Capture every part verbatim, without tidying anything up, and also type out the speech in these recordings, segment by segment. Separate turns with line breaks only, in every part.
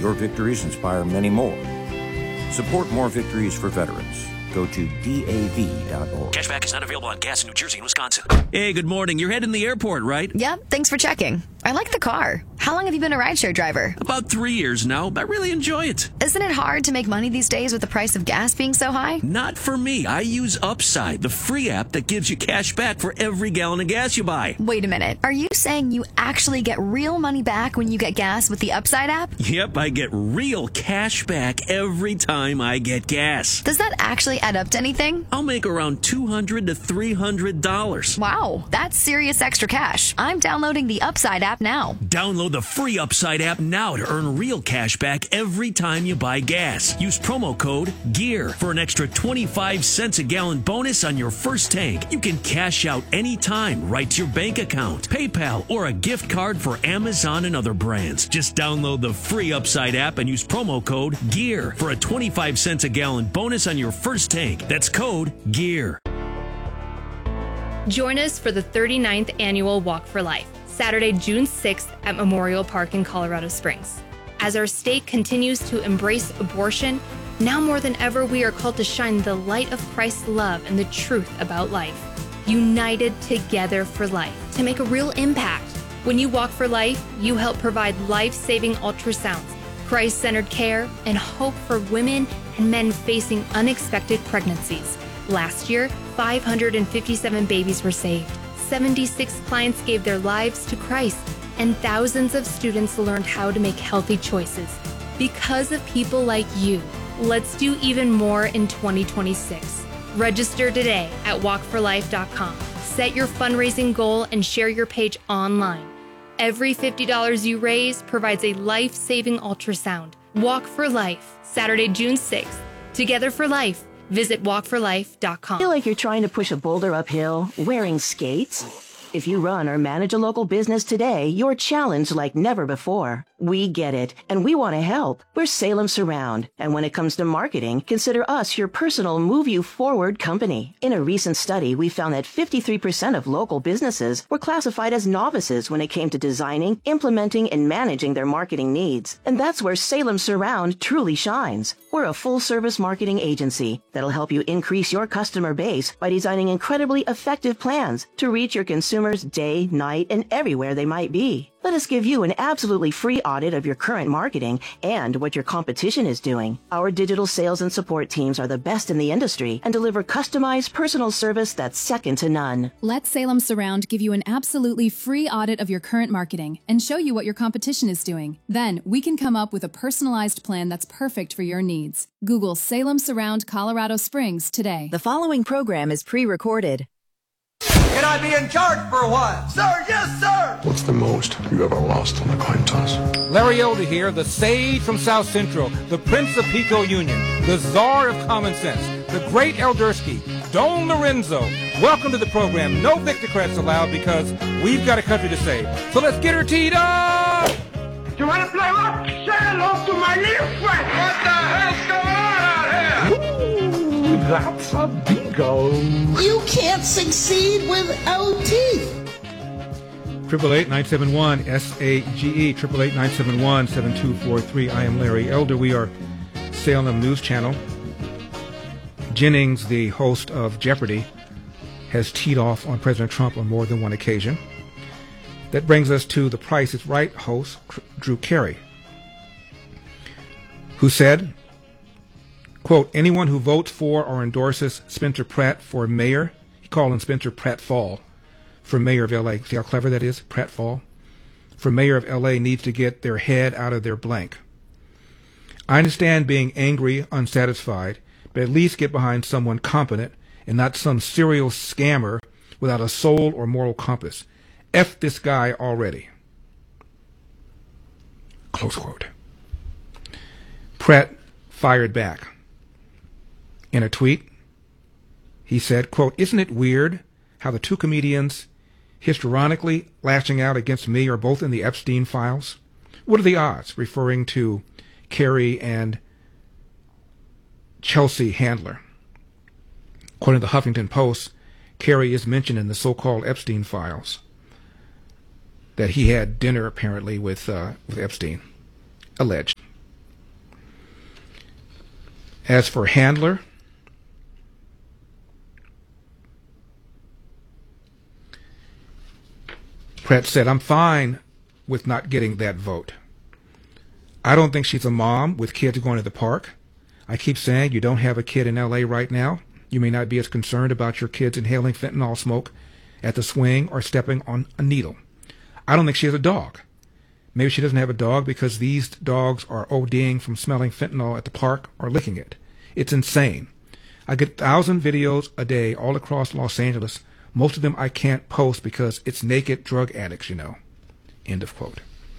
your victories inspire many more. Support more victories for veterans. Go to D A V dot org.
Cashback is not available on gas in New Jersey and Wisconsin. Hey, good morning. You're heading to the airport, right?
Yep, thanks for checking. I like the car. How long have you been a rideshare driver?
About three years now, but I really enjoy it.
Isn't it hard to make money these days with the price of gas being so high?
Not for me. I use Upside, the free app that gives you cash back for every gallon of gas you buy.
Wait a minute. Are you saying you actually get real money back when you get gas with the Upside app?
Yep, I get real cash back every time I get gas.
Does that actually add up to anything?
I'll make around two hundred to three hundred dollars.
Wow, that's serious extra cash. I'm downloading the Upside app now.
Download the free Upside app now to earn real cash back every time you buy gas. Use promo code GEAR for an extra twenty-five cents a gallon bonus on your first tank. You can cash out anytime right to your bank account, PayPal, or a gift card for Amazon and other brands. Just download the free Upside app and use promo code GEAR for a twenty-five cents a gallon bonus on your first tank. That's code GEAR.
Join us for the thirty-ninth Annual Walk for Life, Saturday, June sixth at Memorial Park in Colorado Springs. As our state continues to embrace abortion, now more than ever we are called to shine the light of Christ's love and the truth about life. United together for life to make a real impact. When you walk for life, you help provide life-saving ultrasounds, Christ-centered care, and hope for women and men facing unexpected pregnancies. Last year, five hundred fifty-seven babies were saved. seventy-six clients gave their lives to Christ, and thousands of students learned how to make healthy choices. Because of people like you, let's do even more in twenty twenty-six. Register today at walk for life dot com. Set your fundraising goal and share your page online. Every fifty dollars you raise provides a life-saving ultrasound. Walk for Life, Saturday, June sixth. Together for life. Visit walk for life dot com.
Feel like you're trying to push a boulder uphill wearing skates? If you run or manage a local business today, you're challenged like never before. We get it, and we want to help. We're Salem Surround, and when it comes to marketing, consider us your personal move-you-forward company. In a recent study, we found that fifty-three percent of local businesses were classified as novices when it came to designing, implementing, and managing their marketing needs. And that's where Salem Surround truly shines. We're a full-service marketing agency that'll help you increase your customer base by designing incredibly effective plans to reach your consumers day, night, and everywhere they might be. Let us give you an absolutely free audit of your current marketing and what your competition is doing. Our digital sales and support teams are the best in the industry and deliver customized personal service that's second to none.
Let Salem Surround give you an absolutely free audit of your current marketing and show you what your competition is doing. Then we can come up with a personalized plan that's perfect for your needs. Google Salem Surround Colorado Springs today.
The following program is pre-recorded.
Can I be in charge for a while? Sir, yes, sir!
What's the most you ever lost on a coin toss?
Larry Elder here, the sage from South Central, the Prince of Pico Union, the czar of common sense, the great Eldersky, Don Lorenzo. Welcome to the program. No Victocrats allowed because we've got a country to save. So let's get her teed up!
You want to play what? Say hello to my little friend!
What the hell's going on out here?
Ooh, that's a bingo.
You can't succeed without teeth.
Triple eight nine seven one S A G E triple eight nine seven one seven two four three. I am Larry Elder. We are Salem News Channel. Jennings, the host of Jeopardy, has teed off on President Trump on more than one occasion. That brings us to the Price is Right host, Drew Carey, who said, quote, anyone who votes for or endorses Spencer Pratt for mayor, he called him Spencer Pratt-Fall, for mayor of L A. See how clever that is? Pratt-Fall. For mayor of L A needs to get their head out of their blank. I understand being angry, unsatisfied, but at least get behind someone competent and not some serial scammer without a soul or moral compass. F this guy already. Close quote. Pratt fired back. In a tweet, he said, quote, isn't it weird how the two comedians histrionically lashing out against me are both in the Epstein files? What are the odds? Referring to Carey and Chelsea Handler. According to the Huffington Post, Carey is mentioned in the so-called Epstein files, that he had dinner apparently with uh, with Epstein, alleged. As for Handler, Pratt said, I'm fine with not getting that vote. I don't think she's a mom with kids going to the park. I keep saying you don't have a kid in L A right now. You may not be as concerned about your kids inhaling fentanyl smoke at the swing or stepping on a needle. I don't think she has a dog. Maybe she doesn't have a dog because these dogs are ODing from smelling fentanyl at the park or licking it. It's insane. I get a thousand videos a day all across Los Angeles. Most of them I can't post because it's naked drug addicts, you know. End of quote.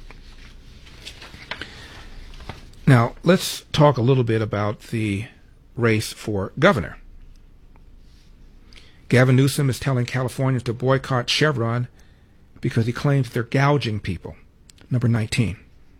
Now, let's talk a little bit about the race for governor. Gavin Newsom is telling Californians to boycott Chevron because he claims they're gouging people. Number nineteen.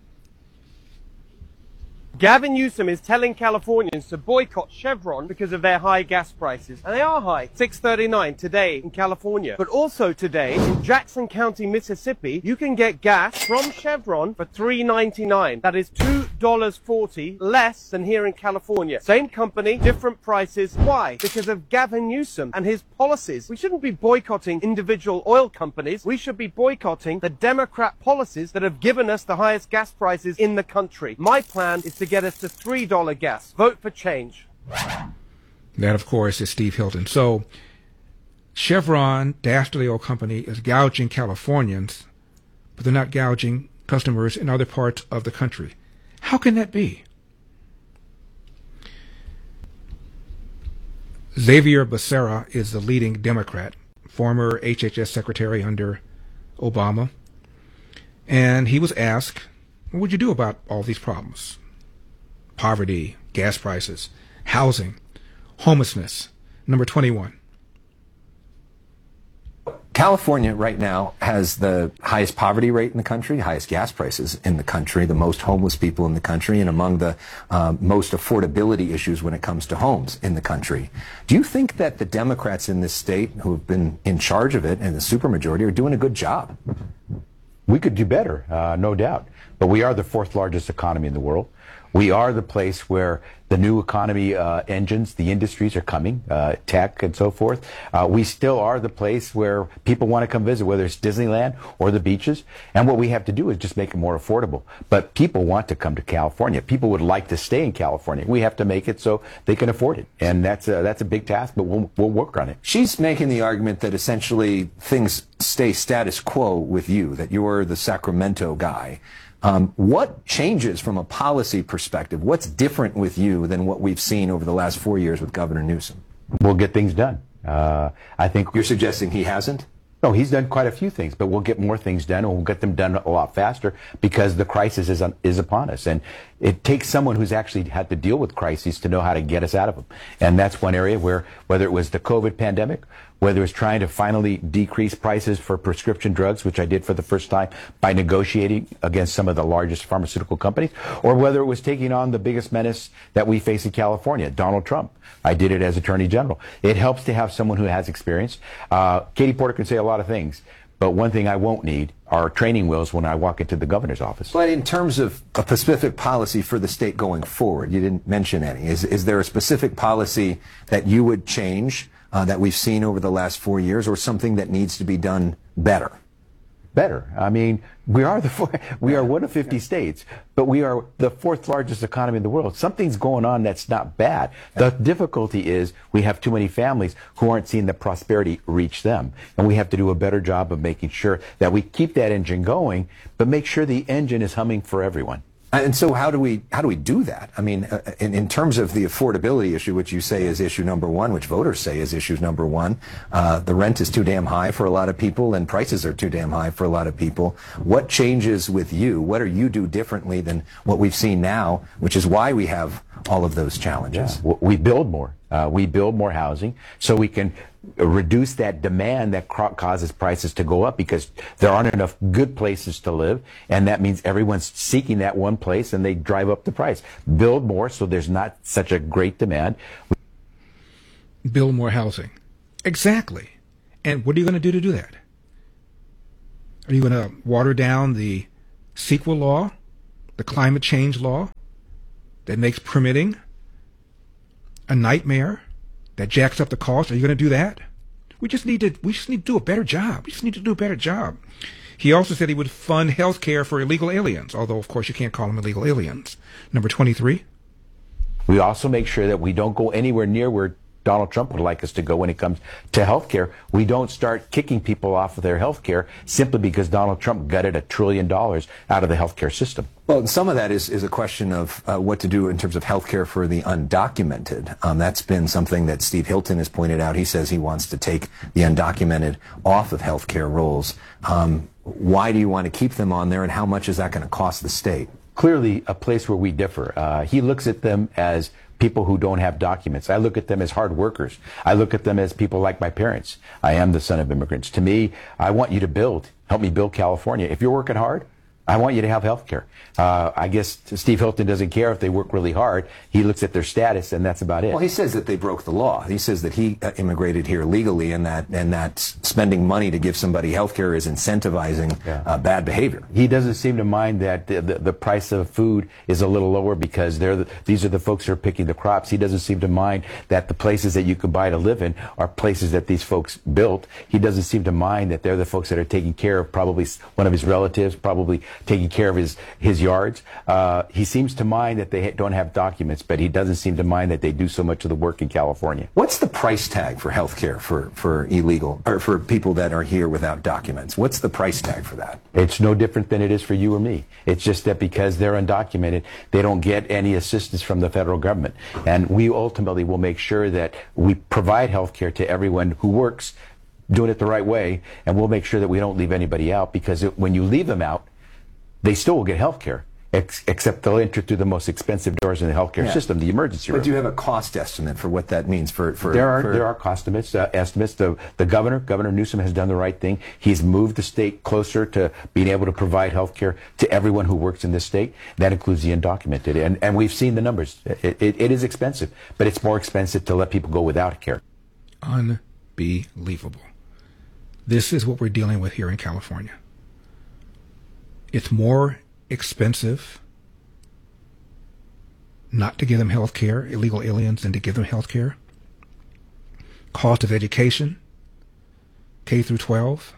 Gavin Newsom is telling Californians to boycott Chevron because of their high gas prices. And they are high. six thirty-nine today in California. But also today in Jackson County, Mississippi, you can get gas from Chevron for three ninety-nine. That is two dollars and forty cents less than here in California. Same company, different prices. Why? Because of Gavin Newsom and his policies. We shouldn't be boycotting individual oil companies. We should be boycotting the Democrat policies that have given us the highest gas prices in the country. My plan is to to get us to three dollars gas. Vote for change.
That, of course, is Steve Hilton. So Chevron, Dastardly Oil Company, is gouging Californians, but they're not gouging customers in other parts of the country. How can that be? Xavier Becerra is the leading Democrat, former H H S secretary under Obama, and he was asked, what would you do about all these problems? Poverty, gas prices, housing, homelessness. Number twenty-one.
California right now has the highest poverty rate in the country, highest gas prices in the country, the most homeless people in the country, and among the uh, most affordability issues when it comes to homes in the country. Do you think that the Democrats in this state who have been in charge of it and the supermajority are doing a good job?
We could do better, uh, no doubt. But we are the fourth largest economy in the world. We are the place where the new economy uh, engines, the industries are coming, uh, tech and so forth. Uh, we still are the place where people want to come visit, whether it's Disneyland or the beaches. And what we have to do is just make it more affordable. But people want to come to California. People would like to stay in California. We have to make it so they can afford it. And that's a, that's a big task, but we'll, we'll work on it.
She's making the argument that essentially things stay status quo with you, that you're the Sacramento guy. Um, what changes from a policy perspective? What's different with you than what we've seen over the last four years with Governor Newsom?
We'll get things done. Uh, I think
you're suggesting he hasn't?
No, he's done quite a few things, but we'll get more things done, and we'll get them done a lot faster because the crisis is on, is upon us. And it takes someone who's actually had to deal with crises to know how to get us out of them. And that's one area where, whether it was the COVID pandemic, whether it was trying to finally decrease prices for prescription drugs, which I did for the first time by negotiating against some of the largest pharmaceutical companies, or whether it was taking on the biggest menace that we face in California, Donald Trump. I did it as Attorney General. It helps to have someone who has experience. Uh, Katie Porter can say a lot of things, but one thing I won't need are training wheels when I walk into the governor's office.
But in terms of a specific policy for the state going forward, you didn't mention any. Is, is there a specific policy that you would change uh, that we've seen over the last four years, or something that needs to be done better?
Better. I mean, we are the four, we are one of fifty states, but we are the fourth largest economy in the world. Something's going on that's not bad. The difficulty is we have too many families who aren't seeing the prosperity reach them, and we have to do a better job of making sure that we keep that engine going, but make sure the engine is humming for everyone.
And so how do we how do we do that? I mean, uh, in, in terms of the affordability issue, which you say is issue number one, which voters say is issue number one, uh, the rent is too damn high for a lot of people, and prices are too damn high for a lot of people. What changes with you? What do you do differently than what we've seen now, which is why we have all of those challenges?
Yeah. We build more. Uh, we build more housing so we can reduce that demand that causes prices to go up because there aren't enough good places to live, and that means everyone's seeking that one place and they drive up the price. Build more so there's not such a great demand.
Build more housing. Exactly. And what are you going to do to do that? Are you going to water down the CEQA law, the climate change law that makes permitting a nightmare that jacks up the cost. Are you going to do that? We just need to. We just need to do a better job. We just need to do a better job. He also said he would fund health care for illegal aliens, although, of course, you can't call them illegal aliens. Number twenty-three.
We also make sure that we don't go anywhere near where Donald Trump would like us to go when it comes to health care. We don't start kicking people off of their health care simply because Donald Trump gutted a trillion dollars out of the health care system.
Well, some of that is, is a question of uh, what to do in terms of health care for the undocumented. Um, that's been something that Steve Hilton has pointed out. He says he wants to take the undocumented off of health care rolls. Um, why do you want to keep them on there, and how much is that going to cost the state?
Clearly a place where we differ. Uh, he looks at them as people who don't have documents. I look at them as hard workers. I look at them as people like my parents. I am the son of immigrants. To me, I want you to build, help me build California. If you're working hard, I want you to have health care. Uh, I guess Steve Hilton doesn't care if they work really hard. He looks at their status, and that's about it.
Well, he says that they broke the law. He says that he uh, immigrated here legally, and that and that spending money to give somebody health care is incentivizing yeah. uh, bad behavior.
He doesn't seem to mind that the, the, the price of food is a little lower because they're the, these are the folks who are picking the crops. He doesn't seem to mind that the places that you can buy to live in are places that these folks built. He doesn't seem to mind that they're the folks that are taking care of probably one of his relatives, probably taking care of his, his yards. Uh, he seems to mind that they ha don't have documents, but he doesn't seem to mind that they do so much of the work in California.
What's the price tag for health care for, for illegal, or for people that are here without documents? What's the price tag for that?
It's no different than it is for you or me. It's just that because they're undocumented, they don't get any assistance from the federal government. And we ultimately will make sure that we provide health care to everyone who works, doing it the right way, and we'll make sure that we don't leave anybody out, because it, when you leave them out, they still will get health care, ex except they'll enter through the most expensive doors in the healthcare yeah. system, the emergency room.
But do you have a cost estimate for what that means for... for
there are
for...
there are cost estimates. Uh, estimates. The, the governor, Governor Newsom, has done the right thing. He's moved the state closer to being able to provide health care to everyone who works in this state. That includes the undocumented. And, and we've seen the numbers. It, it, it is expensive, but it's more expensive to let people go without care.
Unbelievable. This is what we're dealing with here in California. It's more expensive not to give them health care, illegal aliens, than to give them health care. Cost of education, K through twelve.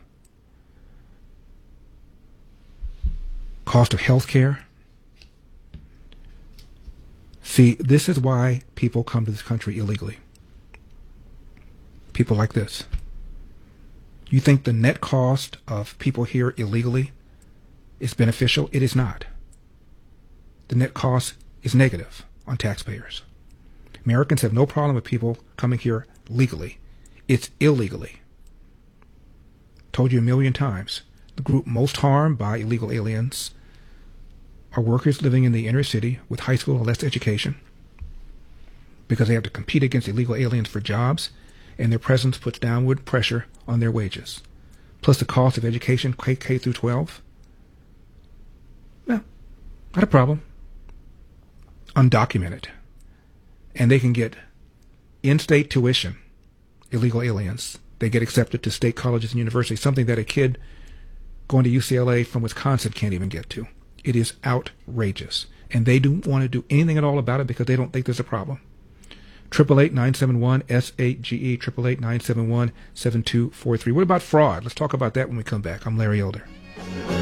Cost of health care. See, this is why people come to this country illegally. People like this. You think the net cost of people here illegally is beneficial? It is not. The net cost is negative on taxpayers. Americans have no problem with people coming here legally. It's illegally. Told you a million times. The group most harmed by illegal aliens are workers living in the inner city with high school or less education, because they have to compete against illegal aliens for jobs, and their presence puts downward pressure on their wages. Plus the cost of education, K, K through twelve. Well, not a problem. Undocumented. And they can get in-state tuition, illegal aliens. They get accepted to state colleges and universities, something that a kid going to U C L A from Wisconsin can't even get to. It is outrageous. And they don't want to do anything at all about it because they don't think there's a problem. eight eight eight, nine seven one, S eight G E, eight eight eight, nine seven one, seven two four three. What about fraud? Let's talk about that when we come back. I'm Larry Elder.